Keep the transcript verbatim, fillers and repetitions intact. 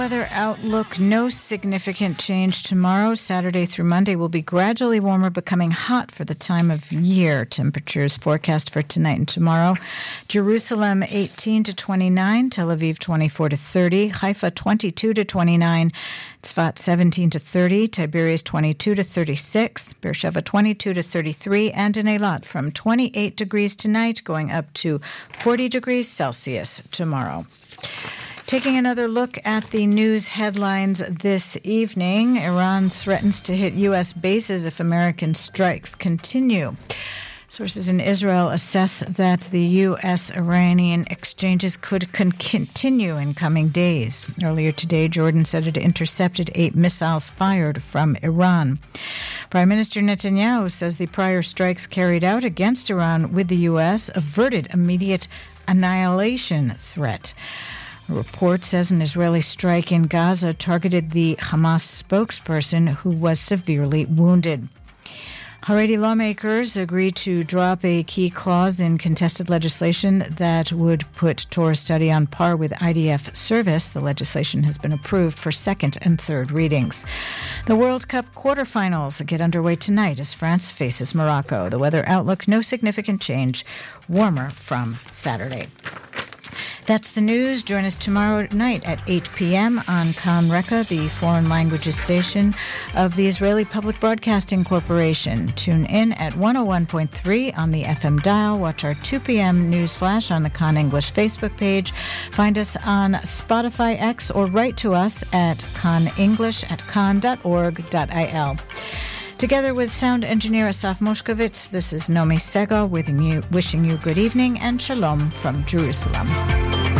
weather outlook, no significant change tomorrow. Saturday through Monday will be gradually warmer, becoming hot for the time of year. Temperatures forecast for tonight and tomorrow. Jerusalem eighteen to twenty-nine, Tel Aviv twenty-four to thirty, Haifa twenty-two to twenty-nine, Tzfat seventeen to thirty, Tiberias twenty-two to thirty-six, Beersheba twenty-two to thirty-three, and in Eilat from twenty-eight degrees tonight going up to forty degrees Celsius tomorrow. Taking another look at the news headlines this evening, Iran threatens to hit U S bases if American strikes continue. Sources in Israel assess that the U S-Iranian exchanges could con- continue in coming days. Earlier today, Jordan said it intercepted eight missiles fired from Iran. Prime Minister Netanyahu says the prior strikes carried out against Iran with the U S averted immediate annihilation threat. A report says an Israeli strike in Gaza targeted the Hamas spokesperson who was severely wounded. Haredi lawmakers agreed to drop a key clause in contested legislation that would put Torah study on par with I D F service. The legislation has been approved for second and third readings. The World Cup quarterfinals get underway tonight as France faces Morocco. The weather outlook, no significant change, warmer from Saturday. That's the news. Join us tomorrow night at eight p.m. on Kan Reka, the foreign languages station of the Israeli Public Broadcasting Corporation. Tune in at one oh one point three on the F M dial. Watch our two p.m. news flash on the Kan English Facebook page. Find us on Spotify, X, or write to us at kanenglish at kan dot org dot I L. Together with sound engineer Asaf Moshkovitz, this is Nomi Segal with you, wishing you good evening and shalom from Jerusalem.